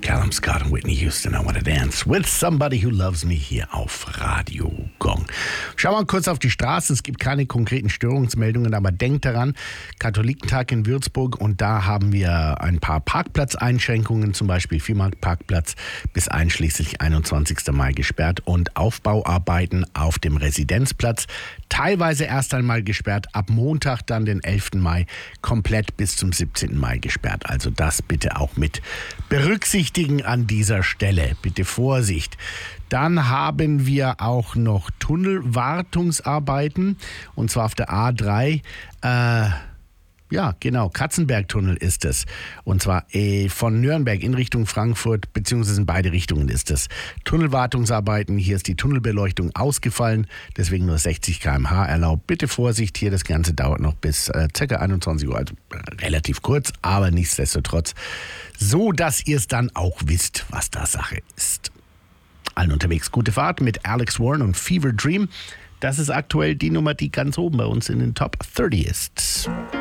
Callum Scott und Whitney Houston, I Wanna Dance with Somebody Who Loves Me hier auf Radio Gong. Schauen wir mal kurz auf die Straße. Es gibt keine konkreten Störungsmeldungen, aber denkt daran, Katholikentag in Würzburg und da haben wir ein paar Parkplatzeinschränkungen, zum Beispiel Viehmarktparkplatz bis einschließlich 21. Mai gesperrt und Aufbauarbeiten auf dem Residenzplatz teilweise erst einmal gesperrt, ab Montag dann den 11. Mai komplett bis zum 17. Mai gesperrt. Also das bitte auch mit berücksichtigen an dieser Stelle. Bitte Vorsicht. Dann haben wir auch noch Tunnelwartungsarbeiten und zwar auf der A3. Ja, genau, Katzenbergtunnel ist es. Und zwar von Nürnberg in Richtung Frankfurt, beziehungsweise in beide Richtungen ist es. Tunnelwartungsarbeiten, hier ist die Tunnelbeleuchtung ausgefallen, deswegen nur 60 km/h erlaubt. Bitte Vorsicht, hier das Ganze dauert noch bis ca. 21 Uhr, also relativ kurz, aber nichtsdestotrotz so, dass ihr es dann auch wisst, was da Sache ist. Allen unterwegs gute Fahrt mit Alex Warren und Fever Dream. Das ist aktuell die Nummer, die ganz oben bei uns in den Top 30 ist.